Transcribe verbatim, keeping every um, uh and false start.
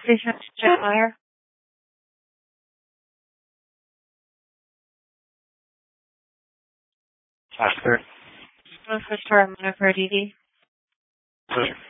station, Jetwire. Oscar. One for Star, one for D D. Sure.